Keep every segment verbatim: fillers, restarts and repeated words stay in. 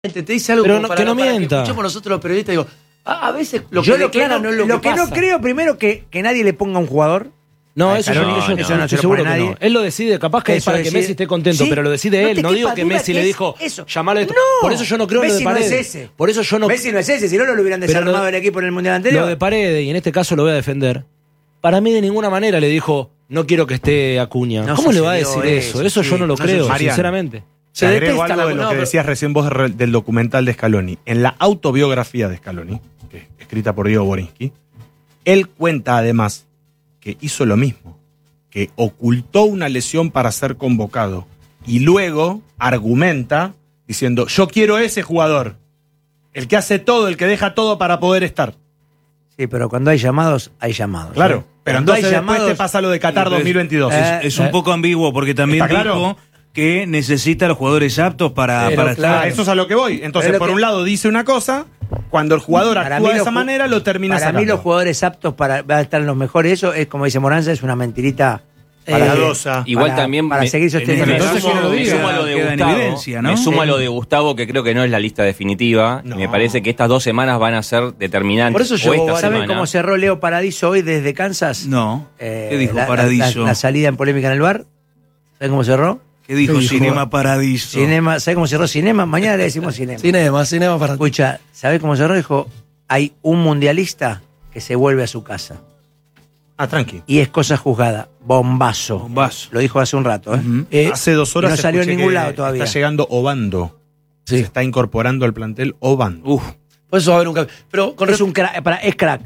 Te dice algo pero como no, para, que no para mienta. Que escuchemos nosotros los periodistas. Digo, a, a veces lo yo que lo declara que no, no es lo, lo que, que pasa. no creo primero que, que nadie le ponga a un jugador. No, a eso Scaloni, yo, eso yo, no yo se lo estoy seguro pone que nadie. no. Él lo decide, capaz que es Eso para que decide. Messi esté contento, Sí, pero lo decide no él. te No quepa digo que duda Messi que le es dijo, eso. llamale esto. No, Por eso yo no creo Messi lo de no es Paredes. ese. Por eso yo no. Messi no es ese, si no, no lo hubieran Pero lo desarmado de- el equipo en el Mundial anterior. Lo de Paredes, y en este caso lo voy a defender, para mí de ninguna manera le dijo, no quiero que esté Acuña. No ¿Cómo le va a sucedió decir eso? eso, Eso sí. yo no lo No creo, sucedió. sinceramente. Se Se agrego detesta algo la- de lo no, que pero- decías recién vos re- del documental de Scaloni. En la autobiografía de Scaloni, que es escrita por Diego Borinsky, él cuenta además que hizo lo mismo, que ocultó una lesión para ser convocado y luego argumenta diciendo, yo quiero ese jugador, el que hace todo, el que deja todo para poder estar. Sí, pero cuando hay llamados, hay llamados. Claro, ¿eh? pero Cuando entonces hay después llamados, te pasa lo de Qatar Entonces, dos mil veintidós. eh, Es un poco ambiguo porque también ¿Está claro? dijo que necesita a los jugadores aptos para, Pero para claro, Ah, eso es a lo que voy. Entonces, Pero lo por que- un lado dice una cosa, cuando el jugador Para actúa mí de los esa ju- manera, lo termina Para sacando. mí los jugadores aptos para va a estar en los mejores, eso es como dice Moranza, es una mentirita para, Piadosa. Igual para- también para me- seguir sosteniendo. en Me el eso. caso sumo, que no lo me diga, sumo a lo de queda en Gustavo, evidencia, ¿no? me sumo a Sí. lo de Gustavo, que creo que no es la lista definitiva. No. Me parece que estas dos semanas van a ser determinantes. Por eso o yo- esta ¿Saben semana. cómo cerró Leo Paradiso hoy desde Kansas? No. Eh, ¿Qué dijo la, la- Paradiso? La, la salida en polémica en el bar. ¿Saben cómo cerró? ¿Qué dijo ¿Qué dijo? Cinema Paradiso? Cinema, ¿sabe cómo cerró Cinema? Mañana le decimos Cinema. Cinema, cinema para Escucha, ¿sabe cómo cerró? Dijo, hay un mundialista que se vuelve a su casa. Ah, tranqui. Y es cosa juzgada. Bombazo. Bombazo. Lo dijo hace un rato, ¿eh? Ujú. Eh, Hace dos horas no salió en escuché ningún que lado todavía. Está llegando Obando. Sí. Se está incorporando al plantel Obando. Uf, Por eso va a haber un cambio. Pero con Es respecto un crack, para- es crack.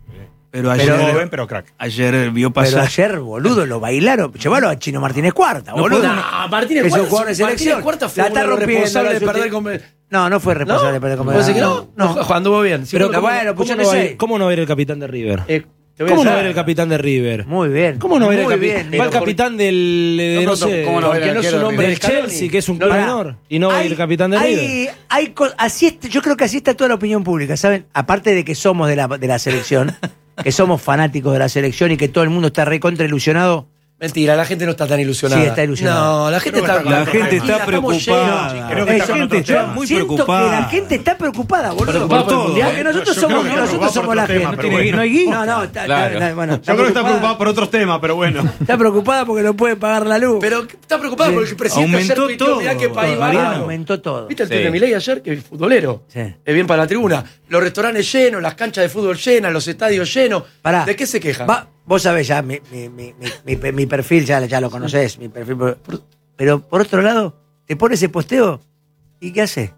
pero Pero ayer, joven, pero crack. ayer vio Pero pasar. ayer, boludo, lo bailaron. Llévalo a Chino Martínez Cuarta, No, boludo. no, Martínez Que es un Cuarta, jugador de Martínez selección. Cuarta fue La está uno de los rompiendo, responsables la de perder suerte- con... No, no fue responsable de perder con ¿Puede ser que Belgrano. no? No, Juan anduvo bien. Sí, Pero pero bueno, ¿Cómo puso no, va a ir, seis. ¿Cómo no va a ir el capitán de River? eh, te voy ¿Cómo no a va a ir el capitán de River? Muy bien. ¿Cómo no va a ir el Muy capitán? bien, Va Nico. el capitán del, de, No, no, pero sé, ¿cómo no va a ir el que no es un arquero hombre de del River? Chelsea, que es un No, club pará. menor, y no va a ir Hay- el capitán de River. hay, hay co- así est- yo creo que así está toda la opinión pública, ¿saben? Aparte de que somos de la, de la selección, que somos fanáticos de la selección y que todo el mundo está recontra ilusionado. Mentira, la gente no está tan ilusionada. Sí, está ilusionada. No, la gente está... La gente está Estamos preocupada. llenos. Creo que La está con gente otros está temas. muy Siento preocupada. que la gente está preocupada, boludo. Preocupada por el todo, Porque ¿eh? nosotros Yo somos, creo que nosotros preocupado somos por la otros gente. temas, pero tiene- bueno. no hay guita. No, no, está, Claro. está- bueno, Yo creo que está preocupado por otros temas, pero bueno. Está preocupada porque no puede pagar la luz. Pero está preocupada Sí. porque el presidente Aumentó ayer tuiteó, mirá todo, qué país Mariano. va. Aumentó todo. ¿Viste el Sí. tuit de Milei ayer? Que es futbolero. Sí. Es bien para la tribuna. Los restaurantes llenos, las canchas de fútbol llenas, los estadios llenos. Pará. ¿De qué se queja? Va- vos sabés ya, mi, mi, mi, mi, mi- mi perfil ya, ya lo conocés, mi perfil. Por- por- pero por otro lado, te pones ese posteo y ¿qué hace?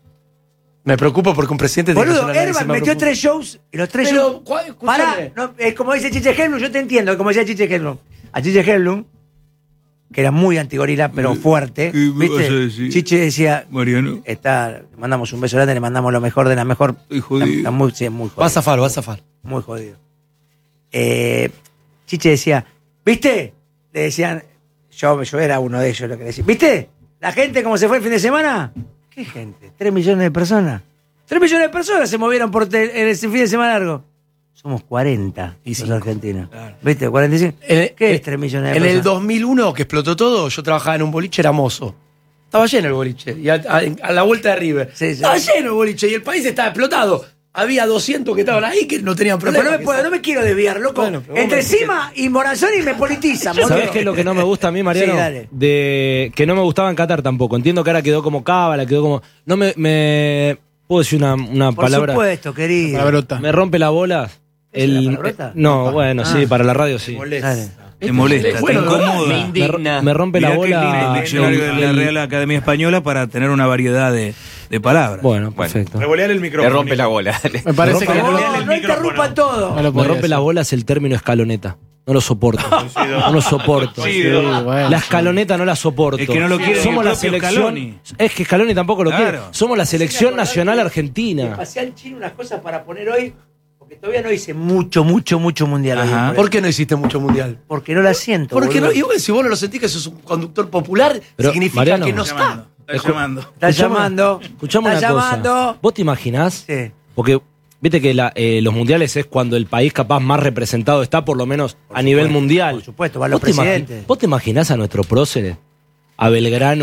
Me preocupo porque un presidente tiene que Boludo, hacer un análisis Herman más metió profundo. tres shows y los tres Pero, shows. ¿cuál- escúchame. Pará, no, es como dice Chiche Helblum, yo te entiendo, como decía Chiche Helblum. A Chiche Helblum, que era muy antigorila, pero fuerte, ¿qué vas a ¿viste? decir? Chiche decía, Mariano, está, le mandamos un beso grande, le mandamos lo mejor de la mejor. estoy jodido. Está muy, sí, muy jodido. Va a zafar, va a zafar. Muy jodido. Eh, Chiche decía, ¿viste? Le decían, yo, yo era uno de ellos lo que decía, ¿viste? La gente como se fue el fin de semana. ¿Qué gente? Tres millones de personas. Tres millones de personas se movieron por te- en ese fin de semana largo. Somos cuarenta Y los cinco, argentinos. claro. ¿Viste? cuarenta y cinco. En- ¿Qué en- es tres millones de En personas? el dos mil uno, que explotó todo, yo trabajaba en un boliche, era mozo. Estaba lleno el boliche. Y a, a- a la vuelta de River. Sí, sí. Estaba lleno el boliche y el país estaba explotado. Había doscientos que estaban ahí que no tenían Pero problema. no me puedo, no me quiero desviar, loco. Bueno, pero vos Entre me decís Sima y Morazoni me politizan, boludo. ¿Sabés qué es lo que no me gusta a mí, Mariano? Sí, dale. De que no me gustaba en Qatar tampoco. Entiendo que ahora quedó como cábala, quedó como. No me. me ¿Puedo decir una, una Por palabra? supuesto, querido. Palabrota. Me rompe la bola. ¿Es El, una palabrota? no, bueno, sí, Ah. para la radio sí. Dale. Te molesta, Bueno, te de verdad, incomoda. me Me, indigna. me rompe la Mirá qué lindo bola. el diccionario de la el- Real Academia Española para tener una variedad de, de palabras. Bueno, Bueno. perfecto. Revolear el Le micrófono. rompe la bola. dale. Me parece rompe que la no, bola. No, el no interrumpan micrófono. todo. no lo Me podría rompe la hacer. bola es el término escaloneta. No lo soporto. Coincido. No lo soporto. Sí, Sí, bueno, La sí. escaloneta no la soporto. Es que no lo quiere Somos ni el la propio selección. Scaloni. Es que Scaloni tampoco lo Claro. quiere. Somos la selección nacional argentina. Pasé al chino unas cosas para poner hoy, porque todavía no hice mucho, mucho, mucho mundial. hoy, Ajá. por- ¿Por qué no hiciste mucho mundial? Porque no la siento. Porque no, boludo. y bueno, si vos no lo sentís que sos un conductor popular, Pero, significa Mariano, que no Está está. llamando. Está llamando. Está llamando. Escuchame Está una llamando. cosa. ¿Vos te imaginás? Sí. Porque viste que la- eh, los mundiales es cuando el país capaz más representado está, por lo menos a nivel mundial. Por supuesto, van los ¿Vos te imagi- presidentes. ¿Vos te imaginás a nuestro prócer, a Belgrano,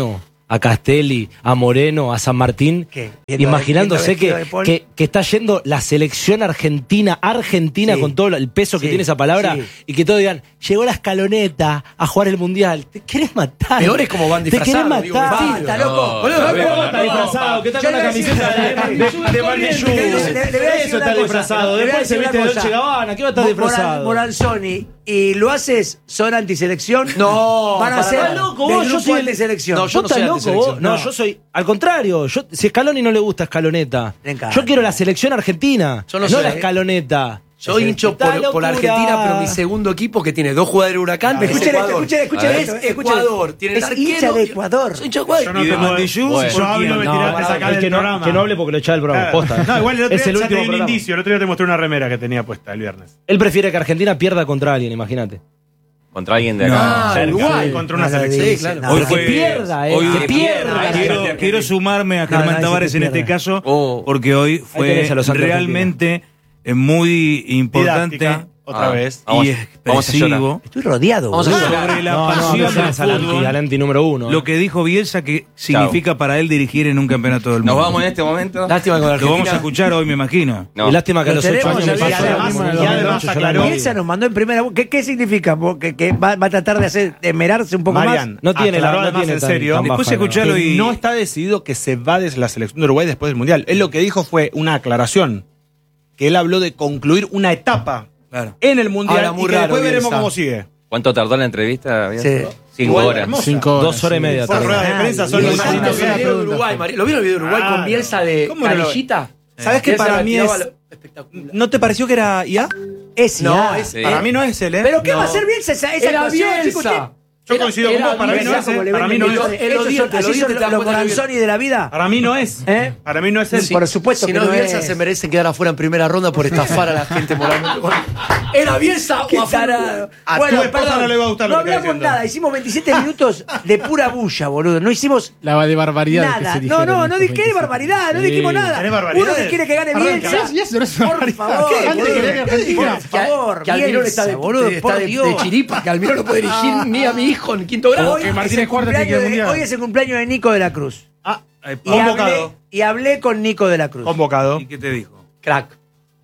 a Castelli, a Moreno, a San Martín, ¿Qué? Viendo- imaginándose viendo vestido que, de Paul. que, que está yendo la selección argentina, argentina Sí. con todo el peso que Sí. tiene esa palabra, Sí. y que todos digan, llegó la escaloneta a jugar el Mundial. ¿Te querés matar? Peor es como van Te querés disfrazados, digo, matar. bárbaro. Basta, loco. Boludo, No, boludo, ¿cómo está disfrazado? ¿Qué tal Yo con la le voy a decir- camiseta de, de, de Manillú? Le- le- le voy a decir Eso una está cosa. disfrazado. Le voy a Después se decir viste una de cosa. Dolce Gabbana. ¿Qué va a estar Moral- disfrazado? Moranzoni, y lo haces, son antiselección. No, van a para ser nada. loco, del vos, yo grupo soy el- antiselección. No, yo ¿Vos soy estás loco, antiselección, vos? No, no. yo soy. Al contrario, yo, si Scaloni no le gusta Escaloneta, Le encanta. yo quiero la selección argentina. Yo no no soy- la Escaloneta. Yo hincho Esta por, por locura. Argentina, pero mi segundo equipo, que tiene dos jugadores de Huracán, es Escuchen esto, Ecuador. escuchen, escuchen Es esto, escuchen. Ecuador. Tiene el Es arquero hincha de y- Ecuador. Soy hincha de Ecuador. Yo no ¿Y de tengo- Mandillú? Bueno. Yo hablo y me No, tiraste pará, sacar el del que, no, programa. que no hable porque lo echaba el programa. Claro. Posta. No, igual el otro es día el ya te último di un programa. indicio. El otro día te mostré una remera que tenía puesta el viernes. Él prefiere que Argentina pierda contra alguien, imagínate. Contra alguien de No. acá. Ah, Cerca. Uruguay. Contra una No lo selección. dice, Sí, claro. no, Hoy no, fue- que pierda, eh, hoy- que pierda. Quiero, quiero sumarme a No, Germán no, Tavares dice en que este pierda. caso, Oh. porque hoy tenés fue a los Santos realmente eh, muy importante Didáctica, otra Ah. vez. Vamos- y vamos a llorar. expresivo Estoy rodeado. Vamos a boludo. llorar. sobre la No, no, pasión no del seas al anti, fútbol. al anti número uno. Lo que dijo Bielsa que significa para él dirigir en un campeonato del mundo. Nos vamos en este momento. Lástima con Lo Argentina. vamos a escuchar hoy, me imagino. No. Y lástima que a Lo los ocho tenemos, años ya me vi, pasó y lo además- mismo en el y dos mil además ocho, yo aclaró- la vi. Bielsa nos mandó en primera. ¿Qué, qué significa? ¿Que, que va, va a tratar de hacer de esmerarse un poco Marian, No tiene la aclaró no además tiene en tan- serio. tan Después baja, escuchalo ¿no? y- Que no está decidido que se va de la selección de Uruguay después del Mundial. Él lo que dijo fue una aclaración. Que él habló de concluir una etapa Claro. en el Mundial Habla y muy que raro, después veremos Bielsa. cómo sigue. ¿Cuánto tardó la entrevista? más? Cinco Igual, horas. hermosa. Cinco horas. Dos horas y media. Por tarde. rueda de prensa son Bielsa una tiene ¿Vieron una el video de pregunta. Uruguay, Mari? ¿Lo vieron el video de Uruguay Ah, con Bielsa de ¿cómo no lo- Canillita? ¿Sabes qué? Bielsa Para la mí tiraba es. lo- espectacular. ¿No te pareció que era I A? Es No, ya. es- Sí. Para mí no es él, ¿eh? ¿Pero qué No. va a hacer Bielsa esa, esa Era actuación, chico? Usted- Bielsa. Yo coincido con Era vos, para mí no Bielsa, es. como eh. le Para ven mí no en es. los- En los estos son- dientes, así los son dientes te das los cuenta que- Moranzoni de la vida. Para mí no es. ¿Eh? Para mí no es él. Sí, por supuesto Si que no no es Bielsa, es. se merecen quedar afuera en primera ronda por estafar a la gente moralmente. ¿Era Bielsa Qué o afuera? tarado. A Bueno, tu esposa perdón, no le va a gustar lo no que está hablamos diciendo. nada, hicimos veintisiete minutos de pura bulla, boludo. No hicimos La de barbaridad que nada. se No, dijeron no, no estos dije qué veintisiete. barbaridad, no Sí. dijimos nada. ¿Tenés barbaridades? Uno que quiere que gane Arranca. Bielsa. Y eso no es una Por barbaridad. favor, ¿Qué? Antes boludo. que gane Argentina. Por favor, que Almirón Bielsa, está de, boludo, está por de- Dios. de chiripa, que Almirón no puede dirigir ni a mi hijo en quinto grado. Hoy que es Martínez el Cuarta tiene que ir al cumpleaños de- Mundial. hoy es el cumpleaños de Nico de la Cruz. Ah, Y hablé, convocado. y hablé con Nico de la Cruz. Convocado. ¿Y qué te dijo? Crack.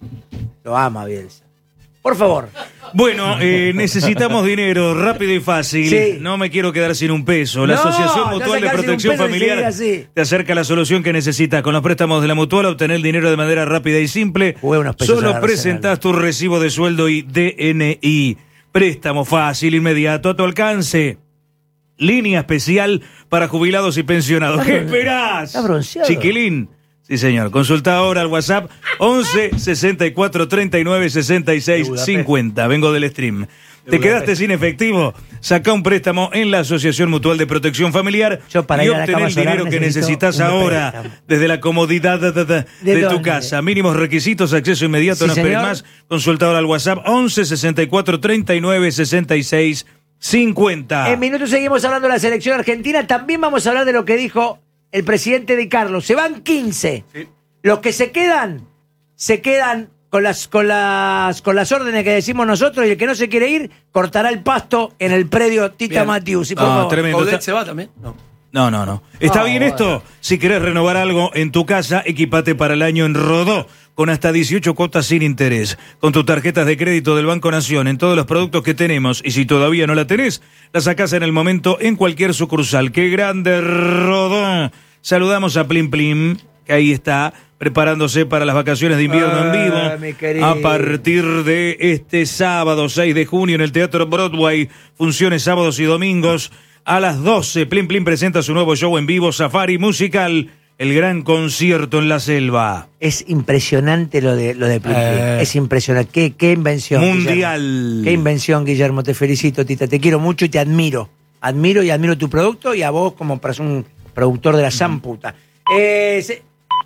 Lo ama Bielsa. Por favor. Bueno, eh, necesitamos dinero rápido y fácil. Sí. No me quiero quedar sin un peso. La No, Asociación te vas a Mutual de quedar sin un Protección peso Familiar enseguida, sí. te acerca a la solución que necesitas. Con los préstamos de la Mutual, obtener el dinero de manera rápida y simple. Jugué unos pesos a Solo la presentás tu recibo de sueldo y D N I. Préstamo fácil, inmediato, a tu alcance. Línea especial para jubilados y pensionados. ¿Qué esperás? está bronceado. Chiquilín. Sí, señor. Consulta ahora al WhatsApp once sesenta y cuatro treinta y nueve sesenta y seis cincuenta. Vengo del stream. ¿Te quedaste sin efectivo? Saca un préstamo en la Asociación Mutual de Protección Familiar Yo para y ir a la obtener cama el solar dinero que necesito necesitas un ahora préstamo. desde la comodidad de, de- de- ¿De de tu dónde? casa. Mínimos requisitos, acceso inmediato, Sí, no esperes señor. más. Consulta ahora al WhatsApp once sesenta y cuatro treinta y nueve sesenta y seis cincuenta. En minutos seguimos hablando de la selección argentina. También vamos a hablar de lo que dijo el presidente de Carlos. Se van quince. Los que se quedan, se quedan con las, con las, con las órdenes que decimos nosotros, y el que no se quiere ir, cortará el pasto en el predio Tita Bien. Matius. Y por Ah, favor. tremendo. ¿Coudet Está- se va también? No. No, no, no. ¿Está Ah, bien bueno. esto? Si querés renovar algo en tu casa, equipate para el año en Rodó, con hasta dieciocho cuotas sin interés. Con tus tarjetas de crédito del Banco Nación en todos los productos que tenemos. Y si todavía no la tenés, la sacás en el momento en cualquier sucursal. ¡Qué grande, Rodó! Saludamos a Plim Plim, que ahí está, preparándose para las vacaciones de invierno Ah, en vivo. mi querido. A partir de este sábado seis de junio en el Teatro Broadway, funciones sábados y domingos a las doce. Plim Plim presenta su nuevo show en vivo, Safari Musical, el gran concierto en la selva. Es impresionante lo de lo de Plim Plim. Eh. Es impresionante. Qué, qué invención. Mundial. Guillermo. Qué invención, Guillermo. Te felicito, Tita. Te quiero mucho y te admiro. Admiro y admiro tu producto, y a vos como para ser un productor de la zamputa. Eh, se-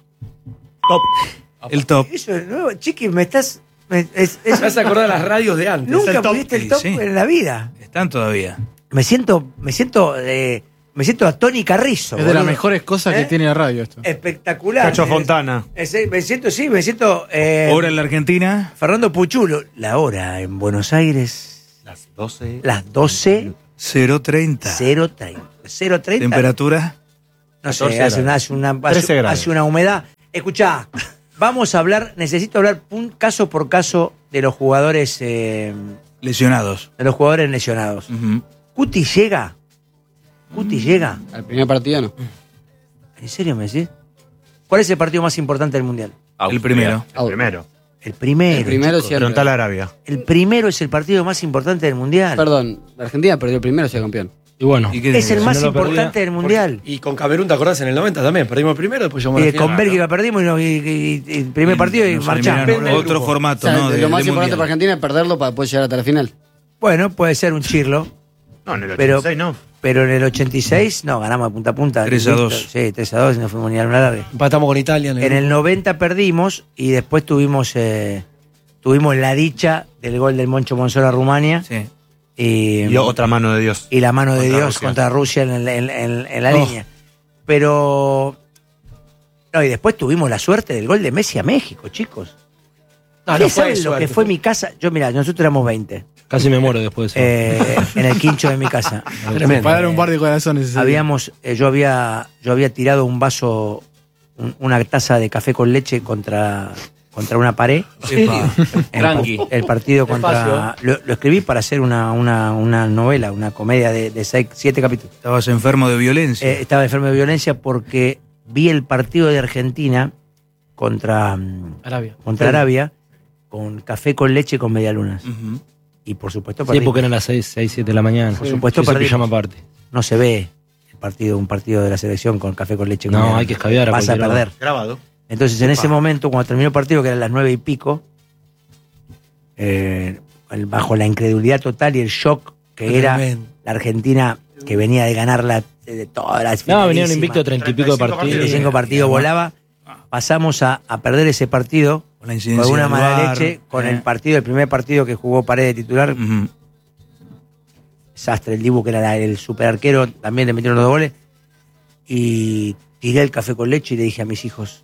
Top. El top. Eso es nuevo. Chiqui, me estás... me- es- es- Me hace acordar de las radios de antes. nunca el top. pudiste el Sí, top sí. en la vida. Están todavía. Me siento, me siento, eh, me siento a Tony Carrizo. Es de las boludo. mejores cosas ¿Eh? que tiene la radio esto. Espectacular. Cacho Es- Fontana. es- me siento, sí, me siento... eh, Hora en la Argentina. Fernando Puchulo. La hora en Buenos Aires, Las doce. las doce cero treinta. cero treinta. cero treinta. Temperatura. No sé, catorce hace una, grados. hace, una, trece hace, grados. hace una humedad. Escuchá, vamos a hablar, necesito hablar un caso por caso de los jugadores eh, Lesionados. de los jugadores lesionados. Ujú. Cuti llega. Cuti llega. Al primer partido no. ¿En serio me decís? ¿Cuál es el partido más importante del Mundial? El primero. El primero. El primero. El primero chicos. sí. Frontal Arabia. El primero es el partido más importante del Mundial. Perdón, la Argentina perdió el primero, sea campeón. Y bueno, ¿Y qué Es el tenés? más Si no lo importante perdía, del Mundial. Y con Camerún, ¿te acordás? En el noventa también. Perdimos el primero, después llegamos a Y la Eh, con final. Bélgica perdimos y, no- y- y- y el primer partido y Nos marchamos. eliminaron. del Otro grupo. formato, O sea, ¿no? De- lo más de importante mundial. para Argentina es perderlo para poder llegar hasta la final. Bueno, puede ser un chirlo, No, en el Pero- ochenta y seis no. pero en el ochenta y seis no, ganamos de punta a punta. tres a dos. Sí, tres a dos y nos fuimos ni a una larga. Empatamos con Italia. En el, En el noventa perdimos y después tuvimos eh, tuvimos la dicha del gol del Moncho Monzón a Rumania Sí. y, Y otra mano de Dios. y la mano de Contra Dios Rusia. contra Rusia en, el- en- en- en la Oh. línea. Pero. No, y después tuvimos la suerte del gol de Messi a México, chicos. No, no ¿Ustedes fue saben lo suerte, que fue mi casa? Yo, mira, nosotros éramos veinte. casi me muero después de eso. eh, en el quincho de mi casa. Tremendo. Para dar un par de corazones. ese día. Habíamos, eh, yo había, yo había tirado un vaso, un- una taza de café con leche contra, contra una pared. Epa. El, Tranqui. el partido contra. Despacio. Lo, lo escribí para hacer una, una, una novela, una comedia de, de seis, siete capítulos. Estabas enfermo de violencia. Eh, estaba enfermo de violencia porque vi el partido de Argentina contra, mm, Arabia. contra Arabia con café con leche con medialunas. Ujú. Y por supuesto Sí, perdimos. porque eran las seis, siete de la mañana. Por supuesto, Yo hice perdimos. pijama aparte. No se ve el partido, un partido de la selección con café con leche. con No, medialunas. hay que escabiar a Vas a cualquier hora. perder. Grabado. Entonces, en ese momento, cuando terminó el partido, que eran las nueve y pico, eh, el- bajo la incredulidad total y el shock que era Tremendo. la Argentina que venía de ganar la, de todas las No, venían finalísimas, invicto treinta y pico de treinta y cinco partidos. treinta y cinco partidos, volaba, pasamos a, a perder ese partido Con la incidencia con una del mala V A R, leche, con eh. el partido, el primer partido que jugó Paredes de titular, Ujú. desastre, el Dibu que era la- el superarquero, también le metieron los dos goles, y tiré el café con leche y le dije a mis hijos,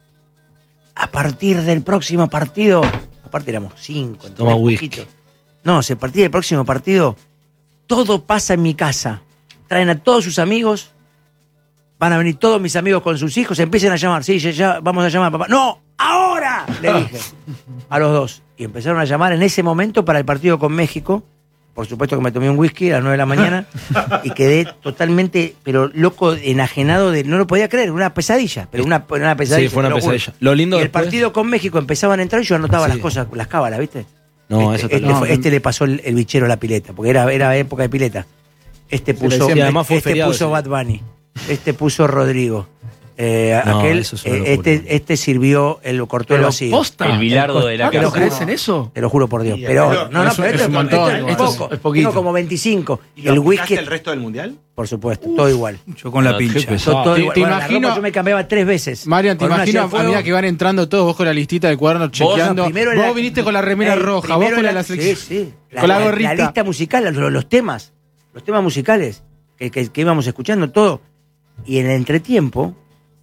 a partir del próximo partido, aparte éramos cinco, Toma entonces whisky. poquito. No, a partir del próximo partido, todo pasa en mi casa. Traen a todos sus amigos, van a venir todos mis amigos con sus hijos, empiecen a llamar, sí, ya, ya, vamos a llamar, papá. No, ahora, le dije a los dos. Y empezaron a llamar en ese momento para el partido con México. Por supuesto que me tomé un whisky a las nueve de la mañana y quedé totalmente, pero loco, enajenado de. No lo podía creer, una pesadilla, pero una, una pesadilla. Sí, fue una te lo juro. pesadilla. Lo lindo Y el después- partido con México empezaban a entrar y yo anotaba Sí. las cosas, las cábalas, ¿viste? No, este, eso este, está fue- no, este le pasó el, el bichero a la pileta, porque era, era época de pileta. Este puso, decían- Y además fue este feriado puso ese Bad Bunny, este puso Rodrigo. Eh, No, aquel, eso es una eh, locura. este, este sirvió, el cortó el Pero vacío. posta. El bilardo de la ¿Te lo casa. crees en eso? Te lo juro por Dios. Y Pero, el- no, no, es- pero es esto, un esto- montón, esto es esto es- poco. es poquito. Tengo como veinticinco. ¿Y Y el lo aplicaste whisky, el resto del mundial? por supuesto, todo igual. Yo con la No, qué pincha. pesado. Todo, todo Te- igual. te Bueno, la imagino- ropa yo me cambiaba tres veces. Marian, te Con una imagino llena a de fuego. medida que van entrando todos, vos con la listita del cuaderno chequeando. no, primero vos la- viniste con la remera eh, roja, vos primero con la, la- la selección. sí, sí. La, con la la- gorrita. la lista musical, los, los temas, los temas musicales que, que- que íbamos escuchando, todo. Y en el entretiempo,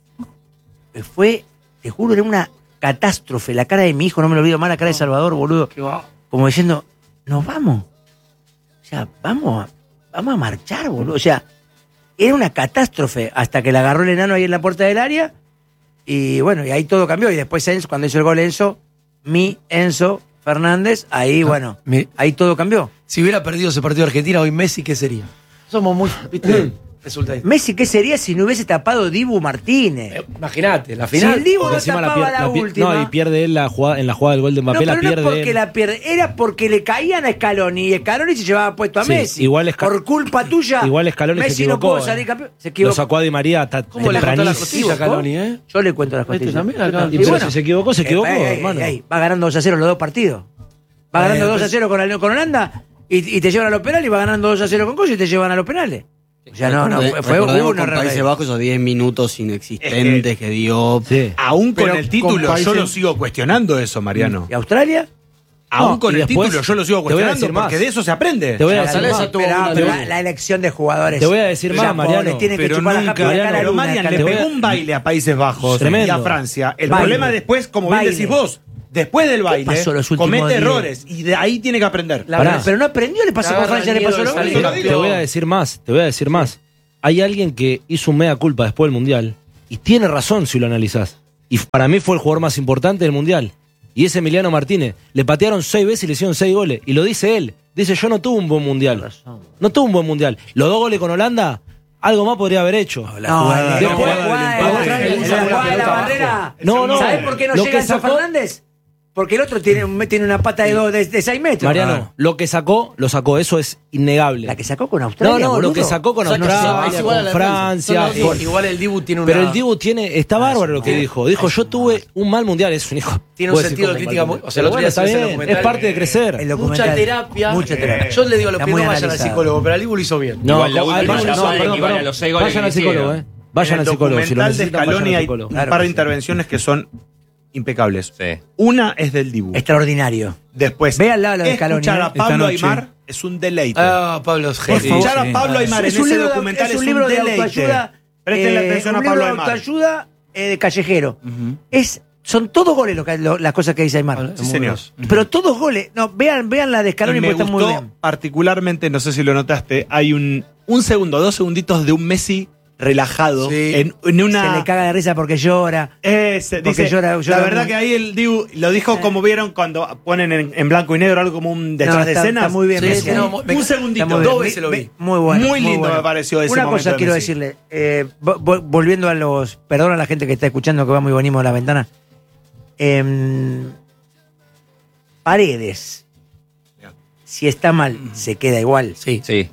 eh, fue, te juro, era una catástrofe. La cara de mi hijo, no me lo olvido más, la cara de Salvador, boludo. Qué va. Como diciendo, nos vamos. O sea, vamos a, vamos a marchar, boludo. O sea, era una catástrofe hasta que la agarró el enano ahí en la puerta del área. Y bueno, y ahí todo cambió. Y después Enzo, cuando hizo el gol Enzo, mi Enzo Fernández, ahí, bueno, Mi- ahí todo cambió. Si hubiera perdido ese partido de Argentina, hoy Messi, ¿qué sería? Somos muy. ¿Viste? Resulta ahí. Messi, ¿qué sería si no hubiese tapado Dibu Martínez? Eh, Imagínate, la Si final. el Dibu Porque no encima tapaba pier- la, pi- última. No, y pierde él la jugada, en la jugada del gol de No, Mbappé, la pero no pierde es porque él. la pierde, era porque le caían a Scaloni y Scaloni se llevaba puesto a Sí, Messi. igual Sca- Por culpa tuya. Igual Scaloni se Messi equivocó. no pudo eh. salir campeón. Se Lo equivocó. sacó a Di María ta- ¿Cómo le cortó la tempranísimo. costilla a Scaloni, eh? Yo le cuento las Este costillas. también acá. Y pero si se equivocó, se equivocó, Eh, eh, eh, hermano. eh, va ganando dos a cero los dos partidos. Va ganando Eh, dos a pues- cero con, el- con Holanda y, y te llevan a los penales y va ganando dos a cero con Coso y te llevan a los penales. O sea, no, no, fue, fue Recordemos uno con Países re- Bajos esos diez minutos inexistentes que dio. Sí. Aún con Pero el con título, países- yo lo sigo cuestionando eso, Mariano. ¿Y Australia? Aún No, con y el después, título, yo lo sigo te voy a cuestionando decir más. porque de eso se aprende. Te voy a La- decir la- más. pero, una pero de- la, la elección de jugadores. Te voy a decir Los más, jugadores Mariano. tienen que Pero chupar la nunca- capa de Mariano, cara Pero luna, Marian cara le te voy luna. a- pegó un baile a Países Bajos Tremendo. y a Francia. El Baile. problema después, como Baile. bien decís vos, después del baile, pasó los últimos comete días? errores y de ahí tiene que aprender. La Pará. verdad, pero no aprendió, le pasó Le con agarra Francia, le miedo pasó de lo salir mismo. campeón. Te voy a decir más, te voy a decir más. hay alguien que hizo un mea culpa después del Mundial, y tiene razón si lo analizás. Y para mí fue el jugador más importante del Mundial. Y es Emiliano Martínez. Le patearon seis veces y le hicieron seis goles. Y lo dice él. Dice, yo no tuve un buen Mundial. No tuve un buen Mundial. Los dos goles con Holanda, algo más podría haber hecho. No, la jugada, Después- la jugada, después- la jugada, después- la jugada de la barrera. No, no. ¿Sabés por qué no Lo llega que Enzo sacó- Fernández? Porque el otro tiene, un- tiene una pata de, dos, de, de seis metros. Mariano, lo que sacó, lo sacó. Eso es innegable. La que sacó con Australia. No, no, boludo. lo que sacó con O sea, que Australia, es igual a con la Francia. defensa. Son con- los Igual el Dibu tiene una. Pero el Dibu tiene, está bárbaro lo que dijo. Dijo, yo tuve un mal mundial, es un hijo. Tiene un Puede decir sentido de como crítica mal muy- o sea, el otro Pero día bueno, se ve está ese bien, documental. es parte de crecer. El Mucha documental. terapia. Mucha terapia. Yo le digo a los Está que muy no vayan al analizado. psicólogo, pero al Dibu lo hizo bien. No, Igual la al- última al- ya no, saben perdón, que iban a perdón. los seis goles Vayan que al psicólogo, hicieron. eh. Vayan En al el psicólogo. Si lo documental de necesitan, vayan Scaloni al hay psicólogo. un Claro par de que sí. intervenciones que son impecables. Sí. Una es del Dibu. Extraordinario. Después, Véanla, la de Scaloni, escuchar ¿eh? a Esta Pablo noche. Aymar es un deleite. Ah, Pablo es Por genio. escuchar sí. a Pablo Aymar Es en un ese libro de- documental es es un un libro de deleite. autoayuda. Préstenle eh, atención a un Pablo libro de Aymar. autoayuda eh, de callejero. Es, son todos goles lo que- lo- las cosas que dice Aymar. Sí, señor. Pero todos goles. No, vean, vean la de Y Scaloni me porque está muy gustó bien. particularmente, no sé si lo notaste, hay un, un segundo, dos segunditos de un Messi relajado Sí. en, en una... Se le caga de risa porque llora. Ese, Porque dice, llora- llora la verdad muy- que ahí el Dibu lo dijo como vieron cuando ponen en, en blanco y negro algo como un detrás No, de está- escenas. está muy bien, Sí, Messi. sí, no, mo- me- un segundito. Está muy dos bien. veces lo Me- vi. me- Muy bueno. Muy lindo bueno. me pareció ese Una momento cosa de quiero Messi. decirle. eh, vo- vo- volviendo a los. Perdón a la gente que está escuchando que vamos y venimos a la ventana. Em, Paredes. Si está mal, se queda igual. Sí. Sí.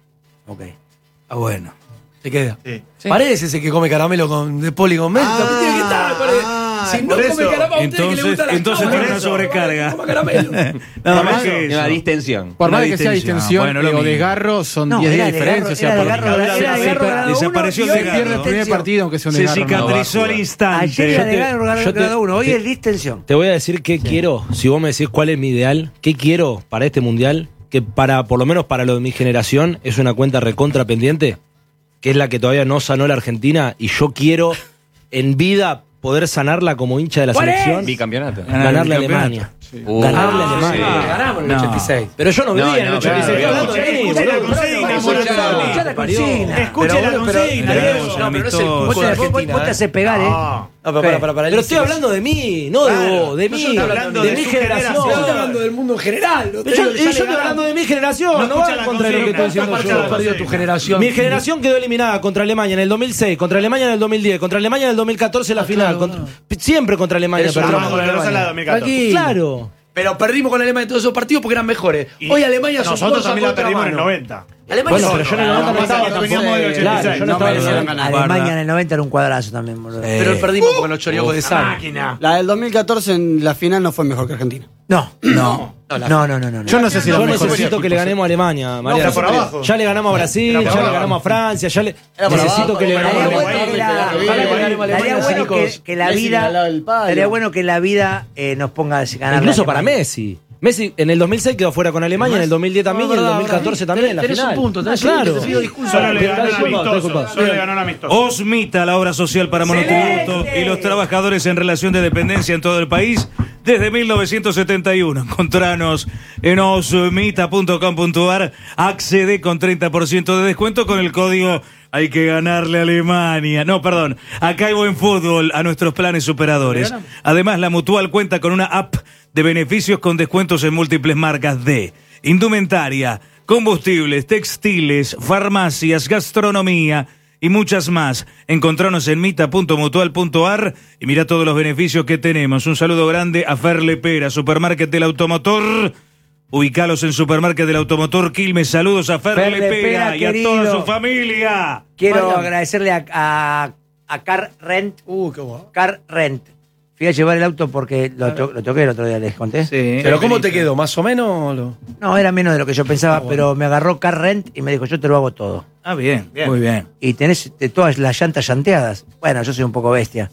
Ok. Ah, bueno. Se queda. Sí. Paredes ese que come caramelo con, de poli con menta. Ah, tiene que estar, Paredes. Si no por come eso. caramelo, a usted que le Entonces- gusta la entonces cama, tiene una eso, sobrecarga. coma caramelo. Nada más más que que eso. Una distensión. Por Una más que sea distensión. distensión Bueno, lo eh, o mismo. desgarro, son No, diez días de era diferencia. desgarro- O sea, era por- desgarro- era Se- desgarro grado uno desapareció y el hoy desgarro. pierde pierde el primer tensión. partido, aunque sea un Se desgarro. no. cicatrizó al instante. Ayer era Yo te- desgarro grado, yo te- grado uno, hoy te- es distensión. Te voy a decir qué quiero. Si vos me decís cuál es mi ideal, qué quiero para este mundial, que para, por lo menos para lo de mi generación, es una cuenta recontra pendiente, que es la que todavía no sanó la Argentina, y yo quiero en vida poder sanarla como hincha de la ¿Cuál es? selección. Bicampeonato. ganarle a el Alemania. Uh, Ganarle a sí. Alemania. Ganamos en el No. ochenta y seis. Pero yo no No, vivía en el no, ochenta y seis. claro, Hablando de mí, escucha la boludo. consigna, Escucha Morata. la- Escucha la parió. consigna. Escuche Pero la bueno, pero- consigna, pero- Diego. no, pero no es el Vos Vos cuco te, de vos- vos Argentina. te ¿eh? haces pegar, ¿eh? Ah. No, pero para, para, para. Pero estoy hablando de mí, no de Claro. vos, de No, mí, yo estoy hablando de de mi su generación. generación. Yo estoy hablando del mundo en general. no te Pero yo, digo que ya yo le estoy ganaron. hablando de mi generación, No no, escucha va la en contra de lo que estoy consigna, diciendo no yo. escucha la perdido tu generación. Mi generación quedó eliminada contra Alemania en el dos mil seis, contra Alemania en el dos mil diez, contra Alemania en el dos mil catorce en la final. contra- siempre contra Alemania. Eso perdimos no, contra no, no, Alemania. no, dos mil catorce. Tranquilo. Claro. Pero perdimos con Alemania en todos esos partidos porque eran mejores. Y Hoy Alemania son nosotros cosas también la contra perdimos en el mano. noventa. Alemania Bueno, son- pero yo en el No, noventa no no, estaba no, tampoco. veníamos del ochenta y seis. Claro, yo no No estaba merecieron en ganar. Alemania en el noventa era un cuadrazo también, boludo. Pero perdimos con los choriocos de San. Máquina. La del dos mil catorce en la final no fue mejor que Argentina. No, No. no, no, no, no. no. Yo no sé si Yo los mejores necesito que le ganemos a Alemania, María. era por abajo. Ya le ganamos a Brasil, Era por ya le abajo. ganamos a Francia, ya le Era por necesito abajo, que le era ganemos a Estaría por bueno Alemania. que la- Ojalá que ganemos a estaría Alemania, bueno que, chicos. que la Messi vida al lado del palo. estaría bueno que la vida eh, nos ponga a ganar. Incluso la para Alemania. Messi. Messi en el dos mil seis quedó fuera con Alemania, en el dos mil diez también y en el dos mil catorce también en la Tenés un final. punto, tenés un claro. punto, te pido disculpas. Solo le Pero ganó está el disculpado, está amistoso. disculpado. Solo le ganó el amistoso. Osmita, la obra social para monotributo y los trabajadores en relación de dependencia en todo el país desde mil novecientos setenta y uno. Encontranos en osmita punto com punto ar. Accede con treinta por ciento de descuento con el código Hay que ganarle a Alemania. No, perdón. Acá hay buen fútbol a nuestros planes superadores. Además, la Mutual cuenta con una app de beneficios con descuentos en múltiples marcas de indumentaria, combustibles, textiles, farmacias, gastronomía y muchas más. Encontranos en mita punto mutual punto ar y mira todos los beneficios que tenemos. Un saludo grande a Ferle Pera, Supermarket del Automotor. Ubicalos en Supermarket del Automotor Quilmes. Saludos a Ferle, Ferle Pera, Pera, y a querido. toda su familia. Quiero Vaya. agradecerle a, a, a Car Rent. Uh, qué guapo. Car Rent. Fui a llevar el auto porque lo, to- lo toqué el otro día, les conté. Pero ¿cómo te quedó? ¿Más o menos? Lo- No, era menos de lo que yo pensaba, pero me agarró Car Rent y me dijo, yo te lo hago todo. Ah, bien, Bien. muy bien. Y tenés de todas las llantas llanteadas. Bueno, yo soy un poco bestia.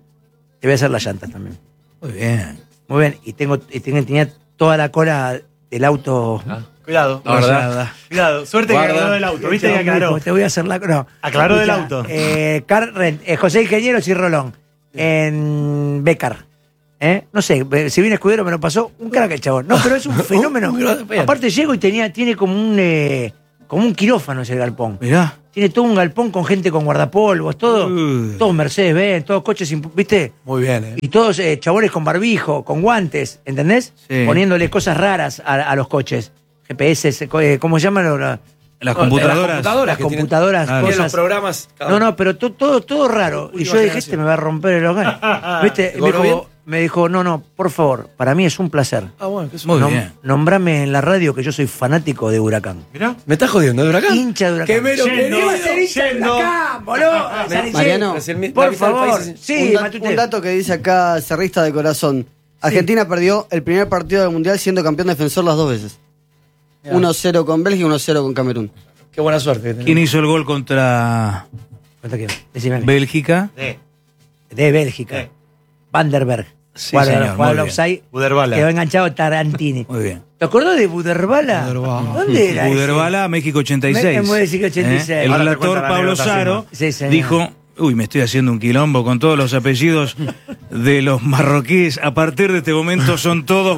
Te voy a hacer las llantas también. Muy bien. Muy bien. Y tengo, y tengo- tenía toda la cola del auto. Cuidado. La verdad. Cuidado. Suerte que Guarda. aclaró del auto. ¿Viste que aclaró? Te voy a hacer la. No. Aclaró del Escucha, auto. Eh, Car Rent, eh, José Ingenieros y Rolón. En Becar. ¿Eh? No sé, eh, si viene Escudero me lo pasó. Un crack el chabón. No, pero es un fenómeno. Un gran- Aparte llego y tenía, tiene como un. eh, como un quirófano ese galpón. Mirá. Tiene todo un galpón con gente con guardapolvos, todo, Uh. todos Mercedes-Benz, todos coches, imp- ¿viste? Muy bien, ¿eh? Y todos eh, chabones con barbijo, con guantes, ¿entendés? Sí. Poniéndole cosas raras a, a los coches. G P S, eh, ¿cómo se llaman? La- Las No, computadoras. Las computadoras, Las que tienen- computadoras, Claro. tienen los cosas. programas. cada No, uno. no, pero to- todo, todo raro. Y yo dije, este me va a romper el local. ¿Viste? Me ¿Cobró bien? dijo, me dijo, no, no, por favor, para mí es un placer. Ah, bueno, qué Muy suerte. bien. Nombrame en la radio que yo soy fanático de Huracán. Mirá. ¿Me estás jodiendo de Huracán? Hincha de Huracán. Que me lo Yendo, querido. ¿Qué va a ser hincha de yendo. Huracán, boludo? San Mariano, Isidro. la Por mitad del favor. país es- Sí, un, da- Matute. un dato que dice acá, cerrista de corazón. Argentina perdió el primer partido del Mundial siendo campeón defensor las dos veces. uno cero con Bélgica y uno cero con Camerún. Qué buena suerte. que tenemos. ¿Quién hizo el gol contra ¿Cuánto quiero? Decime. Bélgica? De Bélgica. Van der Berg. Sí, Jugaba- señor, jugaba muy al bien. offside. Buderbala. Quedó enganchado Tarantini. Muy bien. ¿Te acordás de Buderbala? Buderbala. ¿Dónde era ese? Buderbala, México ochenta y seis. Me- me voy a decir que ochenta y seis. ¿Eh? El Ahora te relator cuenta la Pablo anécdota, Saro Sí, señor. dijo, uy, me estoy haciendo un quilombo con todos los apellidos de los marroquíes. A partir de este momento son todos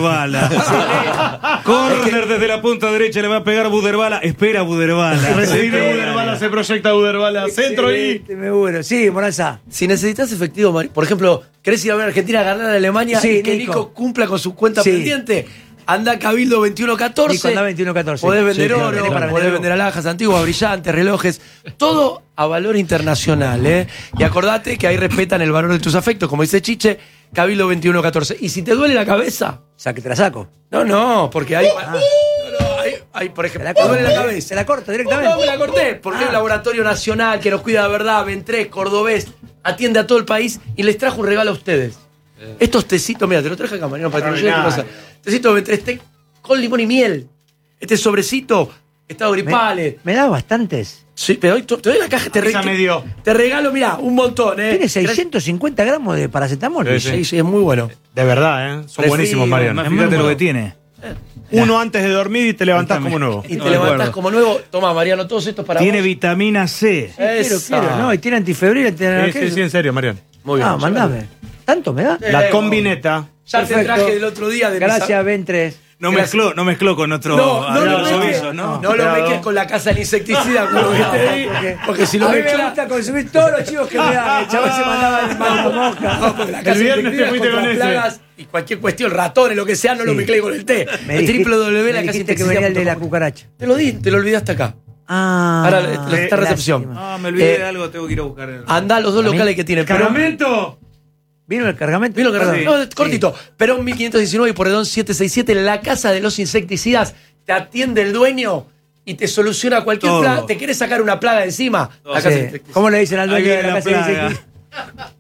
Buderbala. Corner desde la punta derecha, le va a pegar Buderbala. Espera Buderbala. Recibe Buderbala, se proyecta Buderbala. Centro y. Excelente, me muero. Sí, Moraza. Si necesitas efectivo, Mari- por ejemplo, ¿querés ir a ver a Argentina a ganar a Alemania Sí, y que Nico. Nico cumpla con su cuenta Sí. pendiente? Anda a Cabildo veintiuno catorce. Nico, anda veintiuno catorce. Podés vender Sí, claro, oro, tenés para podés vender vender alhajas antiguas, brillantes, relojes. Todo a valor internacional, ¿eh? Y acordate que ahí respetan el valor de tus afectos. Como dice Chiche, Cabildo veintiuno catorce. Y si te duele la cabeza, O sea, que te la saco. no, no, porque hay. No, no, hay, hay, por ejemplo, Te la te corto. duele la cabeza. Se la corto directamente. No, me la corté, porque hay un laboratorio nacional que nos cuida de verdad, Ventrés, Cordobés, atiende a todo el país y les trajo un regalo a ustedes. Estos tecitos, mira, te lo traje acá, Mariano, para que no llegue a tu casa. Tecito de Ventrés, té con limón y miel. Este sobrecito está Me, gripales. me das bastantes. Sí, pero hoy te te doy la caja, te, re- Esa me dio. te regalo, mira, un montón, ¿eh? Tiene seiscientos cincuenta gramos de paracetamol. Sí, Sí, sí, es muy bueno. De verdad, ¿eh? Son Resfrío, buenísimos, Mariano. Fíjate lo bueno. que tiene. Uno antes de dormir y te levantás como nuevo. Y No te me levantás acuerdo. como nuevo. Toma, Mariano, todos estos para Tiene vos. vitamina C. Quiero, Esa. quiero. No, y tiene antifebril. Tiene Sí, sí, sí, en serio, Mariano. Muy bien. Ah, mandame. ¿Tanto me da? La Eh, combineta. Ya te Perfecto. traje del otro día de mis Gracias, Ventres. No Gracias. mezcló, no mezcló con otro. No, no, a- lo a- mezcles, avisos, no, ¿no? no lo Cuidado. mezcles con la casa del insecticida, con lo que te di, porque si lo a mí me mezclas. gusta consumir todos los chivos que me dan. El chaval se mandaba el mando mosca. No, porque la El casa viernes te insecticida fuiste contra con ese. plagas y cualquier cuestión, ratones, lo que sea, no lo Sí. mezclé con el té. Me El dijiste- triple W me la casa dijiste que venía el de la insecticida. cucaracha. Te lo di, te lo olvidaste acá. Ah. Ahora le- le está recepción. lástima. Ah, me olvidé Eh, de algo, tengo que ir a buscar. el- Anda a los dos ¿A mí? locales que tienen. Perón- ¡Cargamento! ¿Vino el cargamento? Vino que Perdón. no, cortito. Perón mil quinientos diecinueve y Porredón setecientos sesenta y siete, la casa de los insecticidas. Te atiende el dueño y te soluciona cualquier Todo. plaga. ¿Te quieres sacar una plaga de encima? Todo. La casa Sí. de insecticidas. ¿Cómo le dicen al Ahí dueño de viene la la casa de plaga. insecticidas?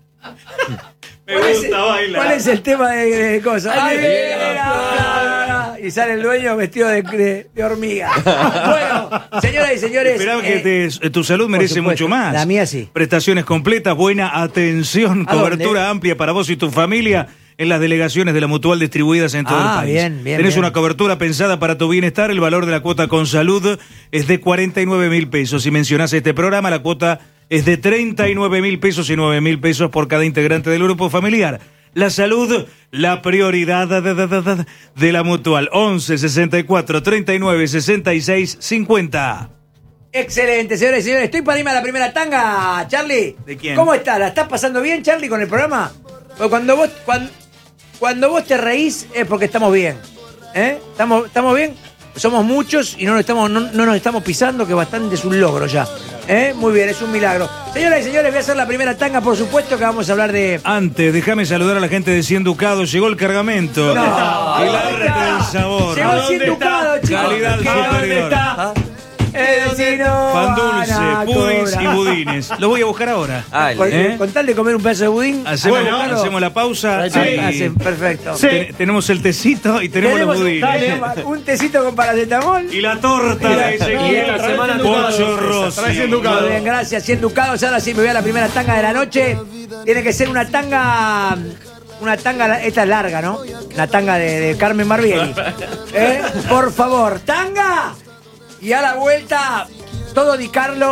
Me ¿Cuál es, gusta el- bailar. ¿Cuál es el tema de, de cosas? Ahí Ahí viene viene la la plaga. Y sale el dueño vestido de, de- de hormiga. Bueno, señoras y señores. Esperaba eh, que te- tu salud merece supuesto. mucho más. La mía sí. Prestaciones completas, buena atención, ¿A cobertura dónde? amplia para vos y tu familia en las delegaciones de la Mutual distribuidas en todo Ah, el país. bien, bien, Tenés bien. una cobertura pensada para tu bienestar. El valor de la cuota con salud es de cuarenta y nueve mil pesos. Si mencionás este programa, la cuota es de treinta y nueve mil pesos y nueve mil pesos por cada integrante del grupo familiar. La salud, la prioridad de, de- de- de- de la Mutual. once sesenta y cuatro treinta y nueve sesenta y seis cincuenta. Excelente, señores y señores. Estoy para irme a la primera tanga, Charlie. ¿De quién? ¿Cómo estás? ¿La estás pasando bien, Charlie, con el programa? Porque cuando vos, cuando, cuando vos te reís es porque estamos bien. ¿Eh? ¿Estamos, estamos bien? Somos muchos y no nos estamos, no, no nos estamos pisando, que bastante es un logro ya. ¿Eh? Muy bien, es un milagro. Señoras y señores, voy a hacer la primera tanga, por supuesto, que vamos a hablar de... Antes, déjame saludar a la gente de Cien Ducados. Llegó el cargamento. No, el ¿dónde arte está? del sabor. Llegó el cien ducados, chicos. Calidad ¿Qué? superior. ¿Dónde está? El vecino Pan van a dulce, pudins y cobrar. budines. Lo voy a buscar ahora. Ah, Con, ¿Eh? con tal de comer un pedazo de budín. Hacemos, ¿puedo buscarlo? hacemos la pausa. Sí, y hacen, perfecto. te- tenemos el tecito y tenemos, los budines. tenemos un tecito con paracetamol. Y la torta de Ezequiel. Y esta semana Pocho Ducados. Trae cien Rossi. ducados. Muy bien, gracias. cien ducados. Ahora sí me voy a la primera tanga de la noche. Tiene que ser una tanga. Una tanga, esta es larga, ¿no? Una tanga de, de Carmen Barbieri. ¿Eh? Por favor, tanga. Y a la vuelta, todo Di Carlo.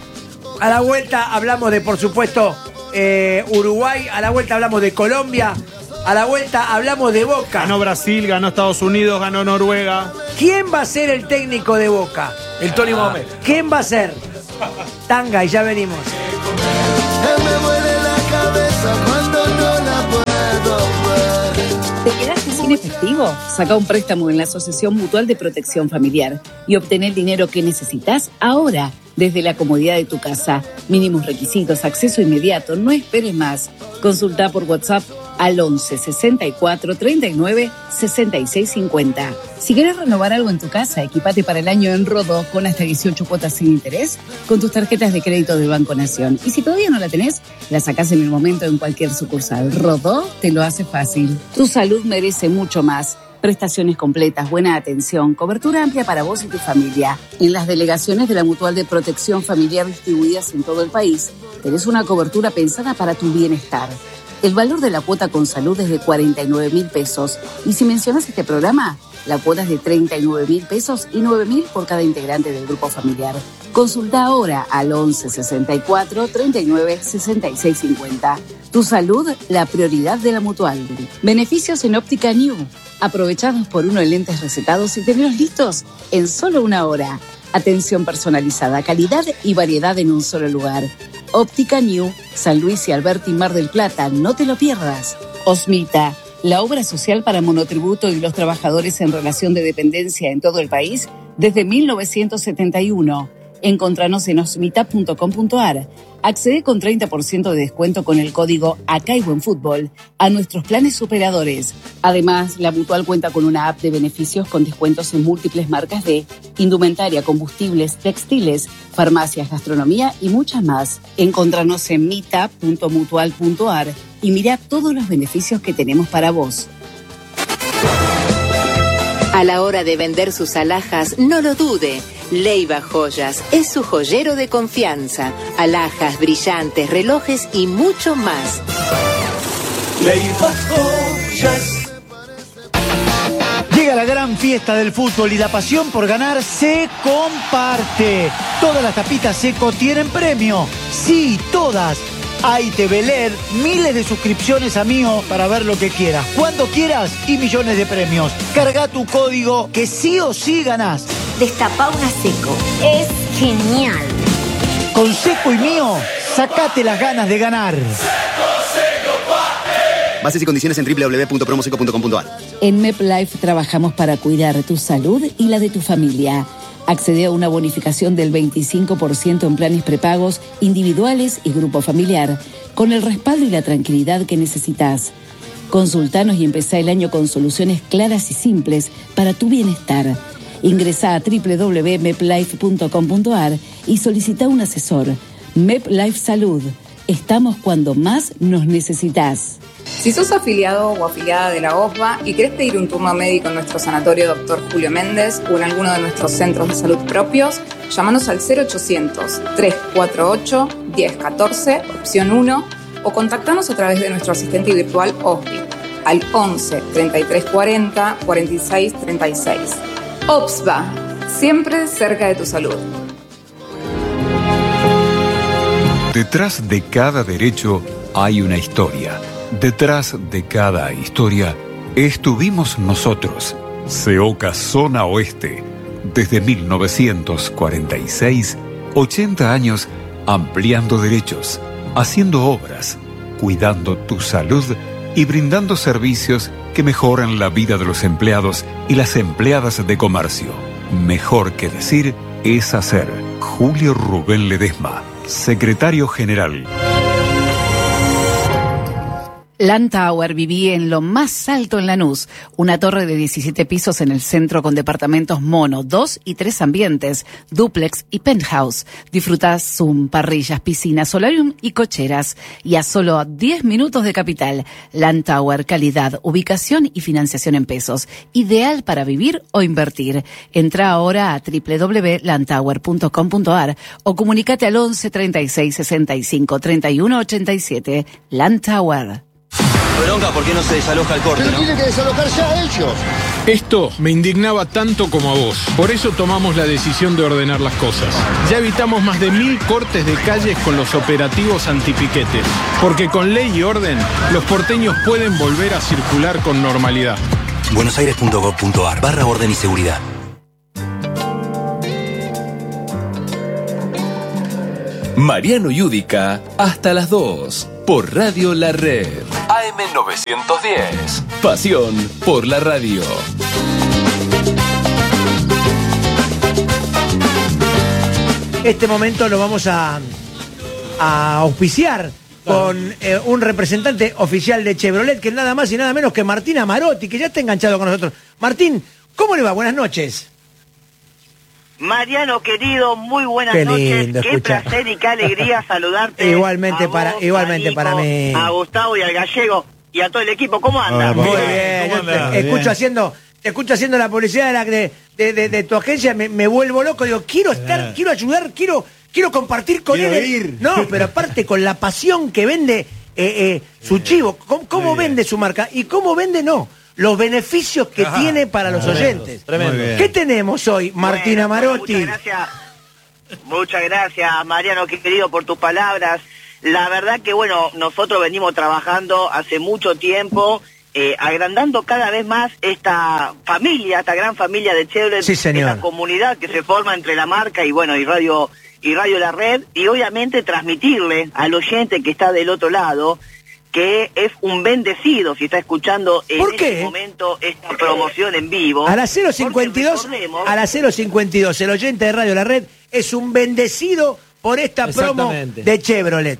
A la vuelta hablamos de, por supuesto, eh, Uruguay. A la vuelta hablamos de Colombia. A la vuelta hablamos de Boca. Ganó Brasil, ganó Estados Unidos, ganó Noruega. ¿Quién va a ser el técnico de Boca? El Tony Mohamed. ¿Quién va a ser? Tanga y ya venimos. Me muere la cabeza cuando no la puedo ver. ¿Te quedaste sin efectivo? Saca un préstamo en la Asociación Mutual de Protección Familiar y obtén el dinero que necesitas ahora, desde la comodidad de tu casa. Mínimos requisitos, acceso inmediato, no esperes más. Consulta por WhatsApp al once sesenta y cuatro treinta y nueve sesenta y seis cincuenta. Si querés renovar algo en tu casa, equipate para el año en Rodó con hasta dieciocho cuotas sin interés con tus tarjetas de crédito del Banco Nación. Y si todavía no la tenés, la sacás en el momento en cualquier sucursal. Rodó te lo hace fácil. Tu salud merece mucho más. Prestaciones completas, buena atención, cobertura amplia para vos y tu familia. En las delegaciones de la Mutual de Protección Familiar distribuidas en todo el país, tenés una cobertura pensada para tu bienestar. El valor de la cuota con salud es de cuarenta y nueve mil pesos. Y si mencionas este programa, la cuota es de treinta y nueve mil pesos y nueve mil por cada integrante del grupo familiar. Consulta ahora al once sesenta y cuatro treinta y nueve sesenta y seis cincuenta. Tu salud, la prioridad de la Mutual. Beneficios en Óptica New. Aprovechados por uno en lentes recetados y tenerlos listos en solo una hora. Atención personalizada, calidad y variedad en un solo lugar. Óptica New, San Luis y Alberti, Mar del Plata. No te lo pierdas. Osmita, la obra social para monotributo y los trabajadores en relación de dependencia en todo el país desde mil novecientos setenta y uno. Encontranos en osmita punto com punto ar. Accede con treinta por ciento de descuento con el código Acá hay buen fútbol a nuestros planes superadores. Además, la Mutual cuenta con una app de beneficios con descuentos en múltiples marcas de indumentaria, combustibles, textiles, farmacias, gastronomía y muchas más. Encontranos en mita punto mutual punto ar y mira todos los beneficios que tenemos para vos. A la hora de vender sus alhajas, no lo dude. Leiva Joyas es su joyero de confianza. Alhajas, brillantes, relojes y mucho más. Leiva Joyas. Llega la gran fiesta del fútbol y la pasión por ganar se comparte. Todas las tapitas Seco tienen premio. Sí, todas. Hay T V L E D, miles de suscripciones a Mío para ver lo que quieras, cuando quieras y millones de premios. Carga tu código que sí o sí ganás. Destapá una Seco. Es genial. Con Seco y Mío, sacate las ganas de ganar. Bases y condiciones en doble u doble u doble u punto promoseco punto com punto ar. En MepLife trabajamos para cuidar tu salud y la de tu familia. Accede a una bonificación del veinticinco por ciento en planes prepagos, individuales y grupo familiar, con el respaldo y la tranquilidad que necesitas. Consultanos y empezá el año con soluciones claras y simples para tu bienestar. Ingresá a doble u doble u doble u punto meplife punto com punto ar y solicita un asesor. MepLife Salud. Estamos cuando más nos necesitas. Si sos afiliado o afiliada de la O S B A y querés pedir un turno médico en nuestro sanatorio doctor Julio Méndez o en alguno de nuestros centros de salud propios, llámanos al cero ochocientos, trescientos cuarenta y ocho, diez catorce, opción uno, o contactanos a través de nuestro asistente virtual O S B I al once, treinta y tres cuarenta, cuarenta y seis treinta y seis. O S B A, siempre cerca de tu salud. Detrás de cada derecho hay una historia. Detrás de cada historia estuvimos nosotros. Seoca Zona Oeste. Desde mil novecientos cuarenta y seis, ochenta años ampliando derechos, haciendo obras, cuidando tu salud y brindando servicios que mejoran la vida de los empleados y las empleadas de comercio. Mejor que decir es hacer. Julio Rubén Ledesma, secretario general. Land Tower, viví en lo más alto en Lanús, una torre de diecisiete pisos en el centro con departamentos mono, dos y tres ambientes, dúplex y penthouse. Disfrutás Zoom, parrillas, piscinas, solarium y cocheras. Y a solo diez minutos de Capital. Land Tower, calidad, ubicación y financiación en pesos. Ideal para vivir o invertir. Entra ahora a doble u doble u doble u punto land tower punto com punto ar o comunicate al once, treinta y seis, sesenta y cinco, treinta y uno, ochenta y siete. Land Tower. Bronca, ¿por qué no se desaloja el corte? Pero ¿no? tienen que desalojar ya ellos. Esto me indignaba tanto como a vos. Por eso tomamos la decisión de ordenar las cosas. Ya evitamos más de mil cortes de calles con los operativos antipiquetes. Porque con ley y orden, los porteños pueden volver a circular con normalidad. buenosaires punto gov punto ar barra orden y seguridad. Mariano Yudica hasta las dos por Radio La Red. A M novecientos diez. Pasión por la radio. Este momento lo vamos a, a auspiciar con eh, un representante oficial de Chevrolet, que es nada más y nada menos que Martín Amarotti, que ya está enganchado con nosotros. Martín, ¿cómo le va? Buenas noches. Mariano, querido, muy buenas Qué noches. lindo Qué escuchar. placer y qué alegría saludarte. Igualmente a para, vos, igualmente a Nico, para mí. a Gustavo y al Gallego y a todo el equipo. ¿Cómo andan? Muy bien, yo te escucho haciendo, te escucho haciendo la publicidad de, la, de, de, de, de tu agencia, me, me vuelvo loco, digo, quiero estar, quiero ayudar, quiero, quiero compartir con Quiero él. ir. No, pero aparte con la pasión que vende eh, eh, su chivo, cómo, cómo vende su marca y cómo vende no, los beneficios que Ajá. tiene para los Tremendo, oyentes. tremendo. Muy bien. ¿Qué tenemos hoy, Martín Bueno, Amarotti? Muchas gracias, muchas gracias, Mariano, querido, por tus palabras. La verdad que, bueno, nosotros venimos trabajando hace mucho tiempo, eh, agrandando cada vez más esta familia, esta gran familia de Chevrolet, Sí, señor. esta comunidad que se forma entre la marca y, bueno, y Radio, y Radio La Red, y obviamente transmitirle al oyente que está del otro lado que es un bendecido si está escuchando en ¿Por este qué? momento esta promoción en vivo. A las cero cincuenta y dos, Porque recordemos- a las cero cincuenta y dos, el oyente de Radio La Red es un bendecido por esta promo Exactamente. de Chevrolet.